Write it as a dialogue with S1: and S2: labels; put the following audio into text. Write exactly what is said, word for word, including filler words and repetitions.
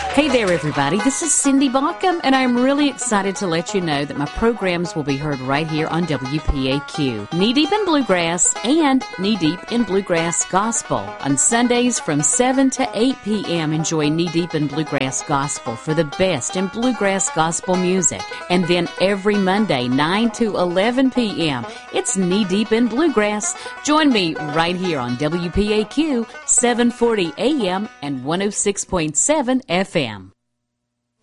S1: Hey there, everybody. This is Cindy Baucom, and I'm really excited to let you know that my programs will be heard right here on W P A Q. Knee Deep in Bluegrass and Knee Deep in Bluegrass Gospel. On Sundays from seven to eight p.m., enjoy Knee Deep in Bluegrass Gospel for the best in bluegrass gospel music. And then every Monday, nine to eleven p.m., it's Knee Deep in Bluegrass. Join me right here on W P A Q, seven forty a.m. and one oh six point seven F M.